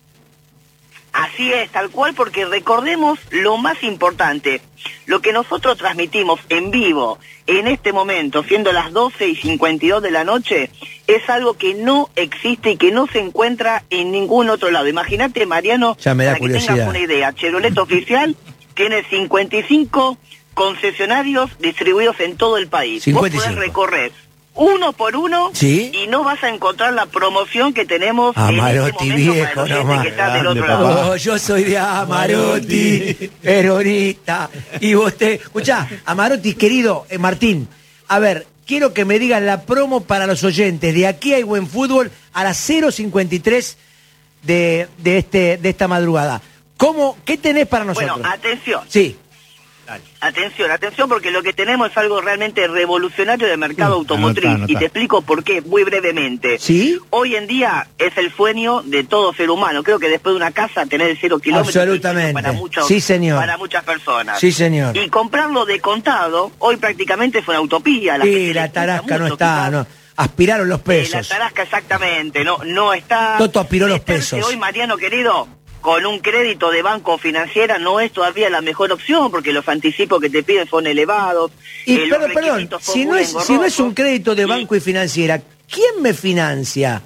Así es, tal cual, porque recordemos lo más importante, lo que nosotros transmitimos en vivo en este momento, siendo las doce y cincuenta y dos de la noche, es algo que no existe y que no se encuentra en ningún otro lado. Imagínate, Mariano, Ya me da para que curiosidad. tengas una idea, Chevrolet Oficial tiene cincuenta y cinco concesionarios distribuidos en todo el país. cincuenta y Vos cinco. podés recorrer uno por uno ¿Sí? y no vas a encontrar la promoción que tenemos en este Amarotti momento viejo para el oyente nomás. que está del otro lado. Oh, yo soy de Amarotti, peronista. Y vos te... Escuchá, Amarotti, querido eh, Martín, a ver, quiero que me digan la promo para los oyentes. De aquí hay buen fútbol a las cero cincuenta y tres de, de, este, de esta madrugada. ¿Cómo, ¿Qué tenés para nosotros? Bueno, atención. Sí. Atención, atención, porque lo que tenemos es algo realmente revolucionario del mercado Mm, automotriz. anotá, anotá. Y te explico por qué, muy brevemente. ¿Sí? Hoy en día es el sueño de todo ser humano. Creo que después de una casa, tener el cero kilómetros Absolutamente. es un sueño para, muchos, Sí, señor. para muchas personas. Sí, señor. Y comprarlo de contado, hoy prácticamente es una utopía. La Y gente la le cuesta tarasca no mucho, está, quizás. no. Aspiraron los Eh, pesos. la tarasca exactamente, no, no está. Toto aspiró los Meterse pesos. Hoy, Mariano querido, con un crédito de banco financiera no es todavía la mejor opción porque los anticipos que te piden son elevados. Y eh, los pero, perdón, requisitos son si no, muy es, si no es engorrosos. un crédito de banco y financiera, ¿quién me financia?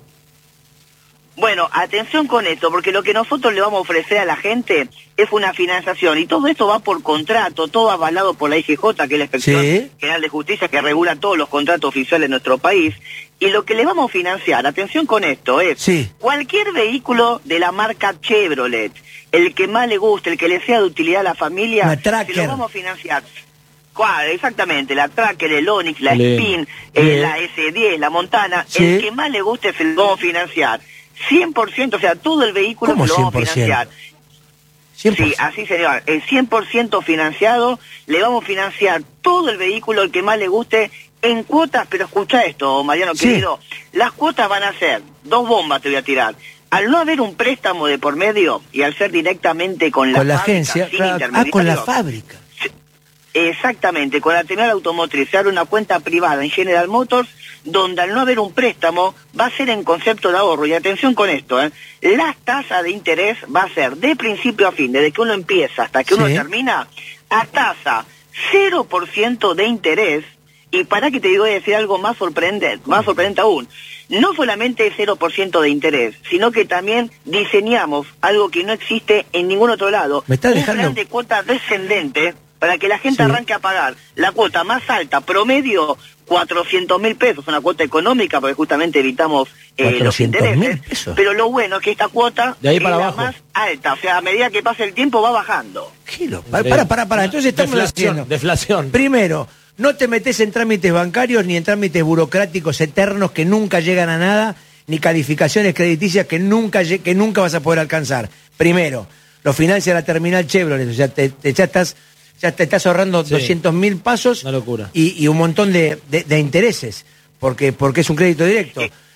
Bueno, atención con esto, porque lo que nosotros le vamos a ofrecer a la gente es una financiación y todo esto va por contrato, todo avalado por la I G J, que es la Inspección Sí. General de Justicia que regula todos los contratos oficiales de nuestro país. Y lo que le vamos a financiar, atención con esto, es Sí. cualquier vehículo de la marca Chevrolet, el que más le guste, el que le sea de utilidad a la familia, Una se Tracker. lo vamos a financiar. ¿Cuál? Exactamente, la Tracker, el Onix, la Bien. Spin, eh, Bien. la S diez, la Montana, Sí. el que más le guste se lo vamos a financiar. cien por ciento, o sea, todo el vehículo ¿Cómo se lo vamos a cien por ciento? financiar. cien por Sí, ciento. así señor, el cien por ciento financiado, le vamos a financiar todo el vehículo, el que más le guste, en cuotas, pero escucha esto, Mariano Sí. querido, las cuotas van a ser, dos bombas te voy a tirar. Al no haber un préstamo de por medio y al ser directamente con la, Con la fábrica, agencia. sin claro. Ah, con la intermediarios, fábrica. exactamente, con la terminal automotriz se abre una cuenta privada en General Motors, donde al no haber un préstamo va a ser en concepto de ahorro. Y atención con esto, ¿eh? La tasa de interés va a ser de principio a fin, desde que uno empieza hasta que uno Sí. termina, a tasa cero por ciento de interés. Y para que te digo, voy a decir algo más sorprendente, más sorprendente aún. No solamente cero por ciento de interés, sino que también diseñamos algo que no existe en ningún otro lado. Me está Un dejando- plan de cuota descendente para que la gente Sí. arranque a pagar la cuota más alta, promedio, cuatrocientos mil pesos, una cuota económica, porque justamente evitamos eh, los cuatrocientos mil intereses. pesos. Pero lo bueno es que esta cuota De ahí es para la abajo. más alta, o sea, a medida que pasa el tiempo va bajando. Kilo. Para, para, para, para. Entonces estamos Deflación, haciendo. deflación. Primero, no te metes en trámites bancarios ni en trámites burocráticos eternos que nunca llegan a nada, ni calificaciones crediticias que nunca, lle- que nunca vas a poder alcanzar. Primero, lo financia la terminal Chevrolet, o sea, te, te- ya estás, ya te estás ahorrando Sí. doscientos mil pasos Una locura. y, y un montón de, de- de intereses, porque, porque es un crédito directo.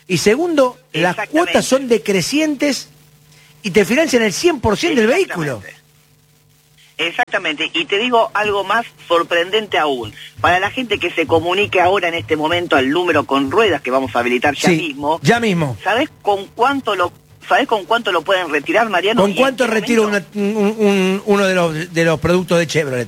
Y segundo, las cuotas son decrecientes y te financian el cien por ciento del vehículo. Exactamente, y te digo algo más sorprendente aún. Para la gente que se comunique ahora en este momento al número con ruedas que vamos a habilitar ya Sí, mismo. ya mismo. ¿Sabés con cuánto lo sabés con cuánto lo pueden retirar, Mariano? ¿Con ¿Y cuánto en qué retiro momento? una- un- un- uno de los, de los productos de Chevrolet?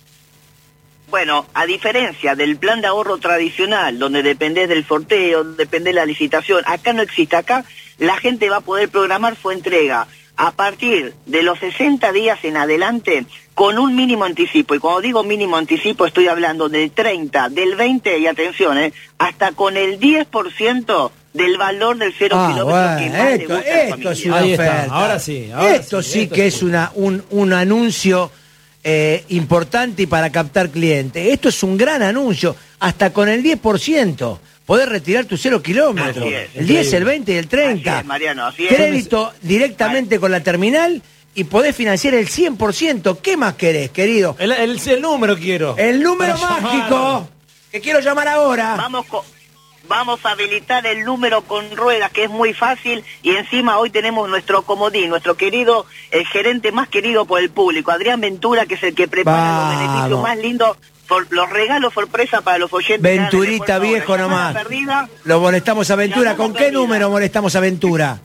Bueno, a diferencia del plan de ahorro tradicional, donde dependés del sorteo, dependés de la licitación, acá no existe. Acá la gente va a poder programar su entrega a partir de los sesenta días en adelante con un mínimo anticipo. Y cuando digo mínimo anticipo estoy hablando del treinta, del veinte y atención, eh, hasta con el diez por ciento del valor del cero Ah, kilómetro bueno, que más le esto, gusta a la esto familia. es una Ahí está, oferta. ahora sí, ahora esto sí, sí esto que sí. es una, un, un anuncio eh, importante y para captar clientes. Esto es un gran anuncio, hasta con el diez por ciento. Podés retirar tu cero kilómetros. Así es. El diez, el veinte y el treinta. Así es, Mariano, así es. Crédito directamente con la terminal y podés financiar el cien por ciento. ¿Qué más querés, querido? El, el- el número quiero. El número Para mágico llamar. que quiero llamar ahora. Vamos co- Vamos a habilitar el número con ruedas, que es muy fácil, y encima hoy tenemos nuestro comodín, nuestro querido, el gerente más querido por el público, Adrián Ventura, que es el que prepara Vamos. los beneficios más lindos, por, los regalos sorpresa para los oyentes. Venturita viejo nomás. nomás. Perdida, Lo molestamos a Ventura. ¿Con Llamada qué perdida. número molestamos a Ventura?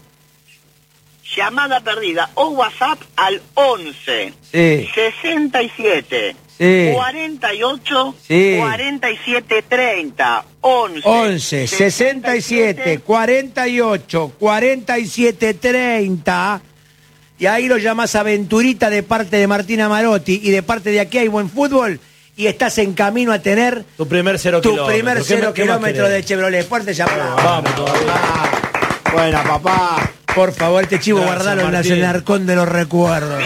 llamada perdida o WhatsApp al once Sí. sesenta y siete Sí. cuarenta y ocho Sí. cuarenta y siete treinta once once, sesenta y siete, cuarenta y ocho, cuarenta y siete, treinta. Y ahí lo llamás a Venturita de parte de Martina Marotti y de parte de Aquí Hay Buen Fútbol y estás en camino a tener Tu primer cero tu kilómetro. primer ¿Qué cero más- qué más kilómetro querés? de Chevrolet. Fuerte llamado. Vamos todavía. Buena, papá. Por favor, este chivo Gracias, guardalo en la- Martín. en el arcón de los recuerdos.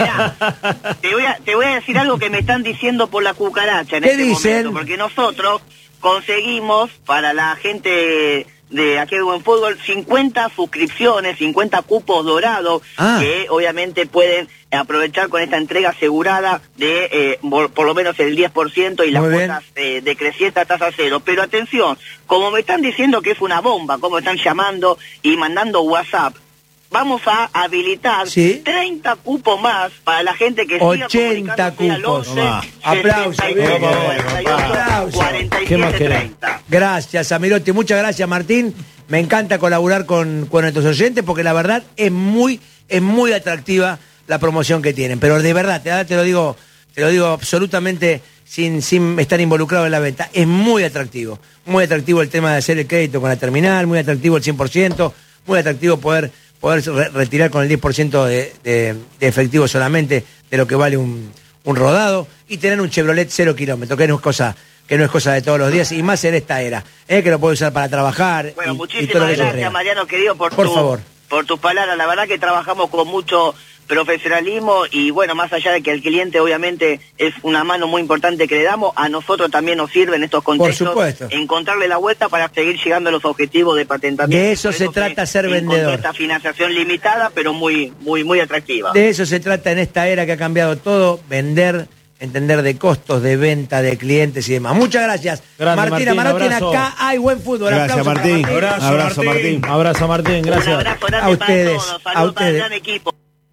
Te voy, a, te voy a decir algo que me están diciendo por la cucaracha en ¿Qué este dicen? momento, porque nosotros conseguimos para la gente de Aquí Hay Buen Fútbol cincuenta suscripciones, cincuenta cupos dorados, Ah. que obviamente pueden aprovechar con esta entrega asegurada de eh, por, por lo menos el diez por ciento y las Muy bien. cuotas eh, decrecientes a tasa cero. Pero atención, como me están diciendo que es una bomba, como están llamando y mandando WhatsApp, vamos a habilitar ¿Sí? treinta cupos más para la gente que siga ochenta comunicándose al cupos. once, Tomá. Aplauso, sesenta y bien, nueve, bien, cuarenta y ocho, aplauso. cuarenta y ¿Qué más siete, querés? treinta. Gracias, Amirotti. Muchas gracias, Martín. Me encanta colaborar con, con nuestros oyentes porque la verdad es muy, es muy atractiva la promoción que tienen. Pero de verdad, te, te lo digo, te lo digo absolutamente sin, sin estar involucrado en la venta. Es muy atractivo. Muy atractivo el tema de hacer el crédito con la terminal, muy atractivo el cien por ciento, muy atractivo poder, poder re- retirar con el diez por ciento de, de- de efectivo solamente de lo que vale un, un rodado y tener un Chevrolet cero kilómetros, que no es cosa que no es cosa de todos los días, y más en esta era, ¿eh? Que lo puede usar para trabajar. Bueno, y- y todo lo muchísimas que eso gracias, entrega. Mariano, querido, por, Por tu- favor. por tus palabras. La verdad que trabajamos con mucho profesionalismo y bueno, más allá de que el cliente obviamente es una mano muy importante que le damos, a nosotros también nos sirve en estos contextos supuesto. encontrarle la vuelta para seguir llegando a los objetivos de patentamiento. De eso Por se trata que ser encontró vendedor. esta financiación limitada, pero muy, muy, muy atractiva. De eso se trata en esta era que ha cambiado todo, vender, entender de costos, de venta, de clientes y demás. Muchas gracias. Grande, Martina Martín, Marotti, abrazo. acá hay buen fútbol. Gracias, Aplausos para Martín. Abrazo, Abrazo, Martín. Martín. Abrazo, Martín. Gracias. Un abrazo grande A ustedes, para todos. a Saludos para el ustedes. gran equipo.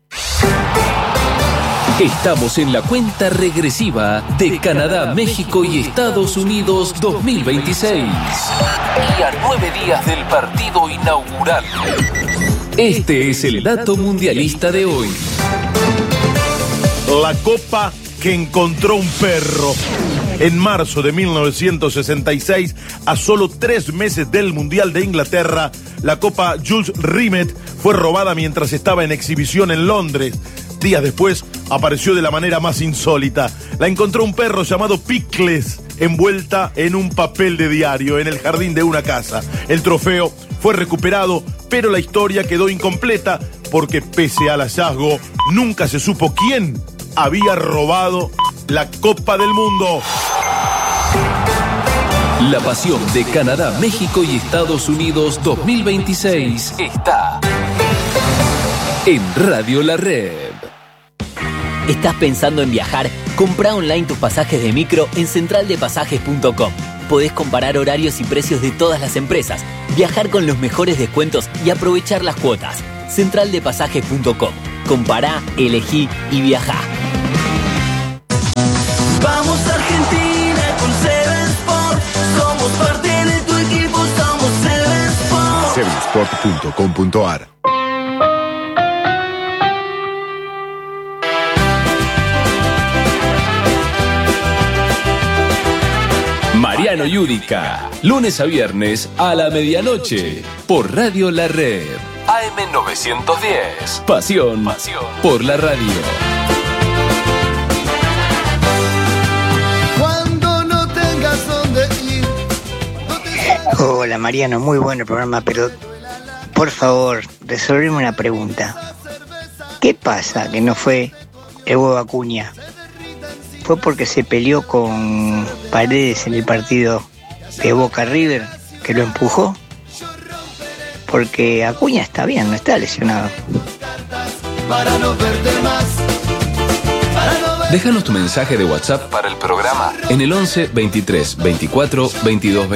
Estamos en la cuenta regresiva de Canadá, México y Estados Unidos dos mil veintiséis. Y a nueve días del partido inaugural. Este es el dato mundialista de hoy. La copa que encontró un perro. En marzo de mil novecientos sesenta y seis, a solo tres meses del Mundial de Inglaterra, la copa Jules Rimet fue robada mientras estaba en exhibición en Londres. Días después, apareció de la manera más insólita. La encontró un perro llamado Pickles, envuelta en un papel de diario en el jardín de una casa. El trofeo fue recuperado, pero la historia quedó incompleta porque pese al hallazgo, nunca se supo quién había robado la Copa del Mundo. La pasión de Canadá, México y Estados Unidos dos mil veintiséis está en Radio La Red. ¿Estás pensando en viajar? Compra online tus pasajes de micro en central de pasajes punto com. podés comparar horarios y precios de todas las empresas, viajar con los mejores descuentos y aprovechar las cuotas. central de pasajes punto com. Compará, elegí y viajá. Vamos Argentina con Seven Sport. Somos parte de tu equipo, somos Seven Sport. seven sport punto com punto a r. Mariano Yudica, lunes a viernes a la medianoche, por Radio La Red. A M novecientos diez. Pasión, Pasión por la radio. Cuando no tengas dónde ir. Hola Mariano, muy bueno el programa, pero por favor, resolveme una pregunta. ¿Qué pasa que no fue el huevo Acuña? ¿Fue porque se peleó con Paredes en el partido de Boca River que lo empujó? Porque Acuña está bien, no está lesionado. Para no verte más. Déjanos tu mensaje de WhatsApp para el programa en el once veintitrés veinticuatro veintidós